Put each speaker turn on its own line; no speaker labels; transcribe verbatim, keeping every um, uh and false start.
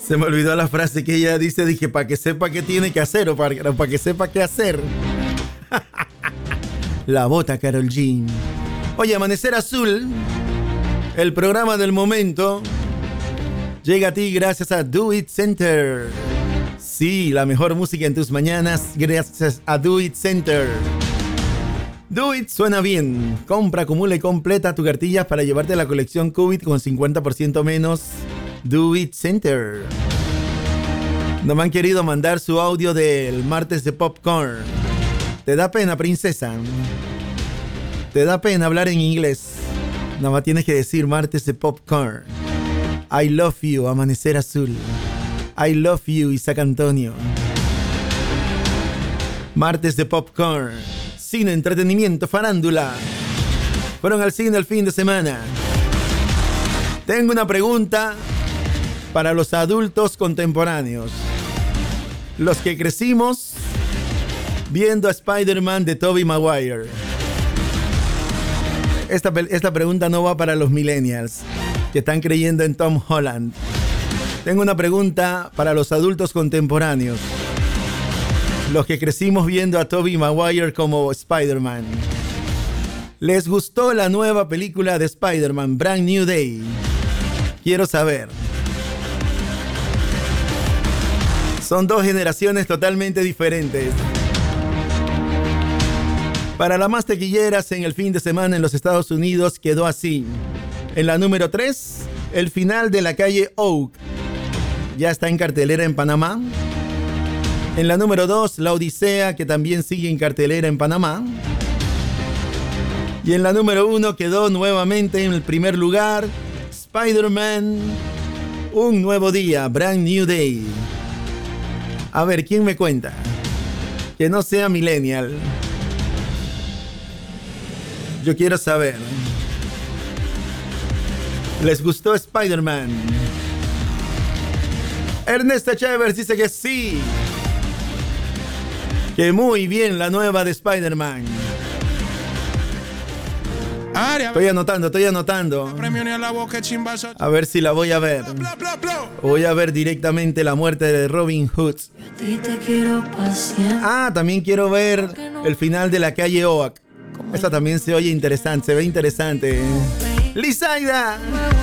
Se me olvidó la frase que ella dice, dije, para que sepa qué tiene que hacer o para, para que sepa qué hacer. La bota, Karol G. Oye, Amanecer Azul, el programa del momento, llega a ti gracias a Do It Center. Sí, la mejor música en tus mañanas gracias a Do It Center. Do It suena bien. Compra, acumula y completa tu cartilla para llevarte la colección COVID con cincuenta por ciento menos. Do It Center. No me han querido mandar su audio del martes de Popcorn. ¿Te da pena, princesa? ¿Te da pena hablar en inglés? Nada más tienes que decir martes de Popcorn. I love you, Amanecer Azul. I love you, Isaac Antonio. Martes de Popcorn. Cine, entretenimiento, farándula. Fueron al cine el fin de semana. Tengo una pregunta para los adultos contemporáneos. Los que crecimos viendo a Spider-Man de Tobey Maguire. Esta, esta pregunta no va para los millennials que están creyendo en Tom Holland. Tengo una pregunta para los adultos contemporáneos. Los que crecimos viendo a Tobey Maguire como Spider-Man. ¿Les gustó la nueva película de Spider-Man, Brand New Day? Quiero saber. Son dos generaciones totalmente diferentes. Para las más tequilleras en el fin de semana en los Estados Unidos quedó así. En la número tres, El final de la calle Oak. Ya está en cartelera en Panamá. En la número dos, La Odisea, que también sigue en cartelera en Panamá. Y en la número uno quedó nuevamente en el primer lugar, Spider-Man, Un Nuevo Día, Brand New Day. A ver, ¿quién me cuenta? Que no sea millennial. Yo quiero saber. ¿Les gustó Spider-Man? Ernesto Chávez dice que sí. Que muy bien la nueva de Spider-Man. Estoy anotando, estoy anotando. A ver si la voy a ver. Voy a ver directamente La muerte de Robin Hood. Ah, también quiero ver el final de La calle Oak. Esa también se oye interesante, se ve interesante. Lizaida.